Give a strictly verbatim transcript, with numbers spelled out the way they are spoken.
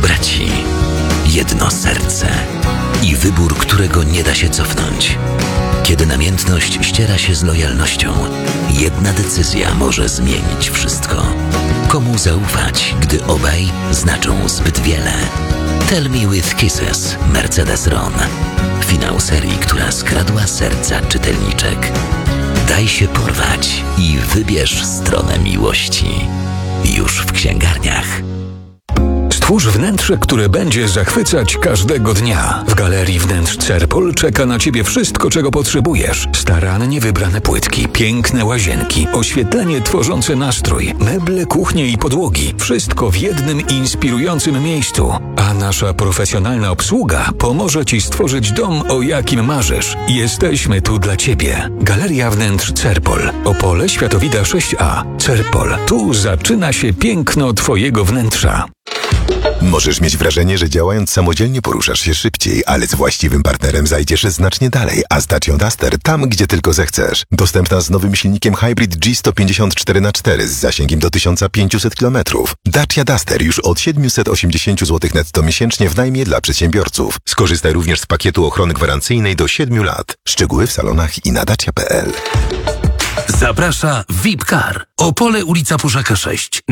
braci, jedno serce i wybór, którego nie da się cofnąć. Kiedy namiętność ściera się z lojalnością, jedna decyzja może zmienić wszystko. Komu zaufać, gdy obaj znaczą zbyt wiele? Tell Me With Kisses, Mercedes Ron. Finał serii, która skradła serca czytelniczek. Daj się porwać i wybierz stronę miłości. Już w księgarniach. Stwórz wnętrze, które będzie zachwycać każdego dnia. W Galerii Wnętrz Cerpol czeka na Ciebie wszystko, czego potrzebujesz. Starannie wybrane płytki, piękne łazienki, oświetlenie tworzące nastrój, meble, kuchnie i podłogi. Wszystko w jednym inspirującym miejscu. A nasza profesjonalna obsługa pomoże Ci stworzyć dom, o jakim marzysz. Jesteśmy tu dla Ciebie. Galeria Wnętrz Cerpol. Opole, Światowida sześć A. Cerpol. Tu zaczyna się piękno Twojego wnętrza. Możesz mieć wrażenie, że działając samodzielnie poruszasz się szybciej, ale z właściwym partnerem zajdziesz znacznie dalej, a z Dacia Duster tam, gdzie tylko zechcesz. Dostępna z nowym silnikiem Hybrid G sto pięćdziesiąt cztery na cztery z zasięgiem do tysiąc pięćset kilometrów. Dacia Duster już od siedemset osiemdziesiąt złotych netto miesięcznie w najmie dla przedsiębiorców. Skorzystaj również z pakietu ochrony gwarancyjnej do siedmiu lat. Szczegóły w salonach i na dacia kropka p l. Zaprasza V I P Car. Opole, ulica Puszaka sześć.